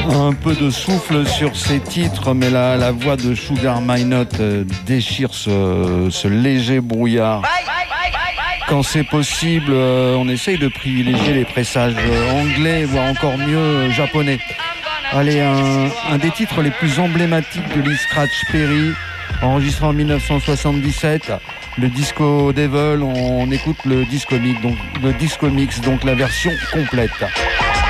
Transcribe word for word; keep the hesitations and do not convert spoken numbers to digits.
Un peu de souffle sur ces titres, mais la, la voix de Sugar Minott euh, déchire ce, ce léger brouillard. Quand c'est possible, euh, on essaye de privilégier les pressages euh, anglais, voire encore mieux euh, japonais. Allez, un, un des titres les plus emblématiques de Lee Scratch Perry, enregistré en dix-neuf cent soixante-dix-sept, le Disco Devil. On, on écoute le disco mix, donc le disco mix, donc la version complète.